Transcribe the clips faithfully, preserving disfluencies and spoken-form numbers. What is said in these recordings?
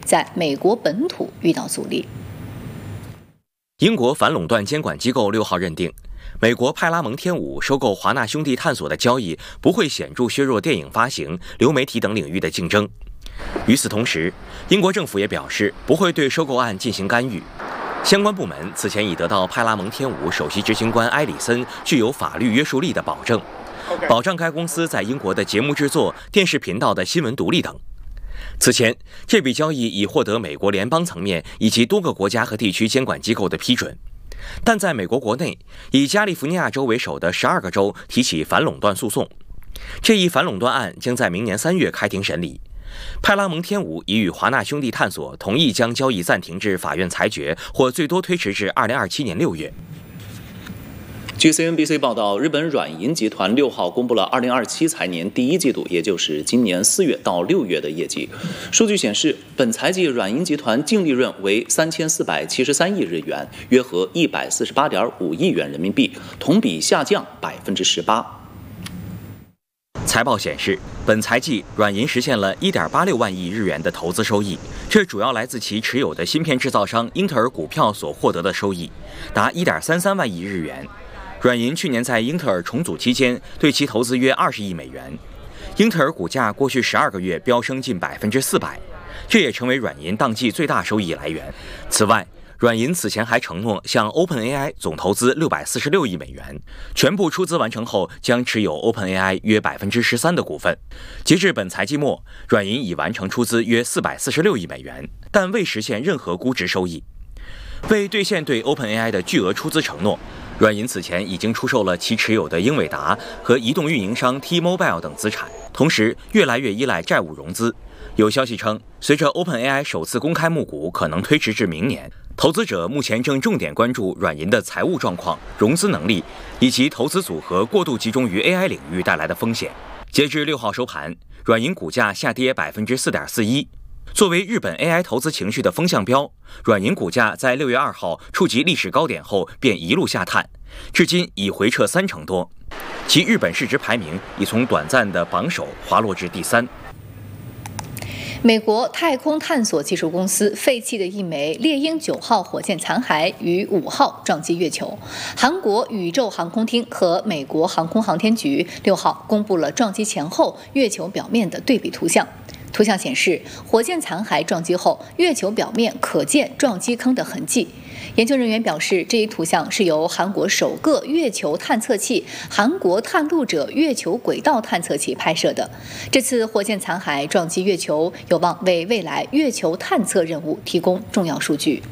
在美国本土遇到阻力。 英国反垄断监管机构六号认定，美国派拉蒙天五收购华纳兄弟探索的交易不会显著削弱电影发行、流媒体等领域的竞争。与此同时，英国政府也表示不会对收购案进行干预。相关部门此前已得到派拉蒙天五首席执行官埃里森具有法律约束力的保证，保障该公司在英国的节目制作、电视频道的新闻独立等。此前，这笔交易已获得美国联邦层面以及多个国家和地区监管机构的批准，但在美国国内，以加利福尼亚州为首的十二个州提起反垄断诉讼。这一反垄断案将在明年三月开庭审理。派拉蒙天五已与华纳兄弟探索同意将交易暂停至法院裁决，或最多推迟至二零二七年六月。 据 C N B C 报道，日本软银集团六号公布了二零二七财年第一季度，也就是今年四月到六月的业绩。数据显示，本财季软银集团净利润为三千四百七十三亿日元，约合一百四十八点五亿元人民币，同比下降百分之十八。 财报显示，本财季软银实现了 一点八六万亿日元的投资收益，这主要来自其持有的芯片制造商英特尔股票所获得的收益，达 一点三三万亿日元。软银去年在英特尔重组期间对其投资约二十亿美元，英特尔股价过去十二个月飙升近百分之四百，这也成为软银当季最大收益来源。此外，软银此前还承诺向 OpenAI 总投资六百四十六亿美元，全部出资完成后将持有 OpenAI 约百分之十三的股份。截至本财季末，软银已完成出资约四百四十六亿美元，但未实现任何估值收益。为兑现对 OpenAI 的巨额出资承诺，软银此前已经出售了其持有的英伟达和移动运营商 T-Mobile 等资产，同时越来越依赖债务融资。有消息称，随着 OpenAI 首次公开募股可能推迟至明年，投资者目前正重点关注软银的财务状况、融资能力以及投资组合过度集中于 A I 领域带来的风险。截至六号收盘，软银股价下跌 百分之四点四一。作为日本 A I 投资情绪的风向标，软银股价在六月二号触及历史高点后便一路下探，至今已回撤三成多，其日本市值排名已从短暂的榜首滑落至第三。 美国太空探索技术公司废弃的一枚猎鹰九号火箭残骸于五号撞击月球。韩国宇宙航空厅和美国航空航天局六号公布了撞击前后月球表面的对比图像。图像显示，火箭残骸撞击后，月球表面可见撞击坑的痕迹。研究人员表示，这一图像是由韩国首个月球探测器韩国探路者月球轨道探测器拍摄的。这次火箭残骸撞击月球，有望为未来月球探测任务提供重要数据。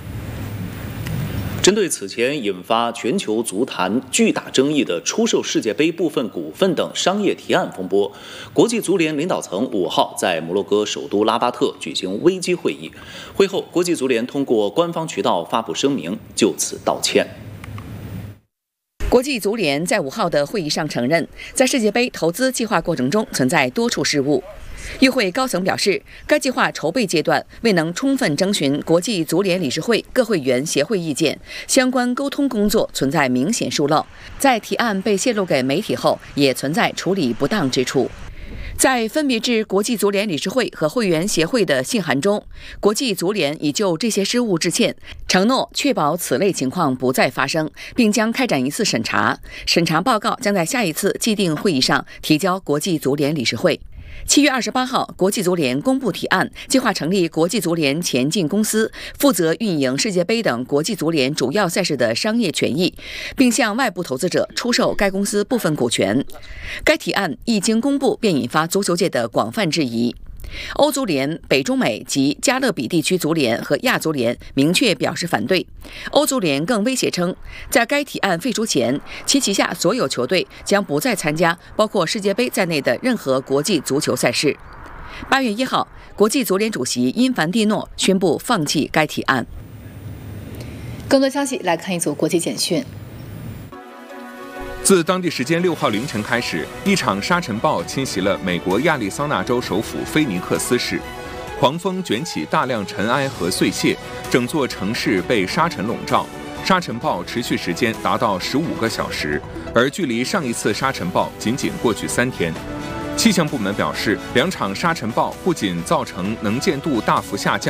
针对此前引发全球足坛巨大争议的出售世界杯部分股份等商业提案风波，国际足联领导层五号在摩洛哥首都拉巴特举行危机会议。会后，国际足联通过官方渠道发布声明，就此道歉。 国际足联在五号的会议上承认，在世界杯投资计划过程中存在多处失误。与会高层表示，该计划筹备阶段未能充分征询国际足联理事会各会员协会意见，相关沟通工作存在明显疏漏，在提案被泄露给媒体后，也存在处理不当之处。在分别致国际足联理事会和会员协会的信函中，国际足联已就这些失误致歉，承诺确保此类情况不再发生，并将开展一次审查。审查报告将在下一次既定会议上提交国际足联理事会。七月二十八号，国际足联公布提案，计划成立国际足联前进公司，负责运营世界杯等国际足联主要赛事的商业权益，并向外部投资者出售该公司部分股权。该提案一经公布，便引发足球界的广泛质疑。欧足联、北中美及加勒比地区足联和亚足联明确表示反对。欧足联更威胁称，在该提案废除前，其旗下所有球队将不再参加包括世界杯在内的任何国际足球赛事。八月一号，国际足联主席因凡蒂诺宣布放弃该提案。 更多消息来看一组国际简讯。 自当地时间六号凌晨开始，一场沙尘暴侵袭了美国亚利桑那州首府菲尼克斯市，狂风卷起大量尘埃和碎屑，整座城市被沙尘笼罩。沙尘暴持续时间达到十五个小时，而距离上一次沙尘暴仅仅过去三天。气象部门表示，两场沙尘暴不仅造成能见度大幅下降，